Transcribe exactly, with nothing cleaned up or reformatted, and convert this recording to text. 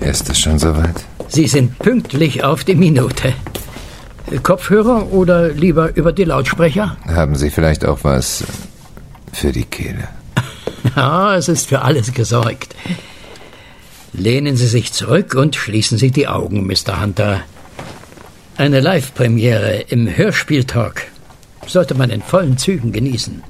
Ist es schon soweit? Sie sind pünktlich auf die Minute. Kopfhörer oder lieber über die Lautsprecher? Haben Sie vielleicht auch was für die Kehle? Ja, es ist für alles gesorgt. Lehnen Sie sich zurück und schließen Sie die Augen, Mister Hunter. Eine Live-Premiere im Hörspieltalk sollte man in vollen Zügen genießen.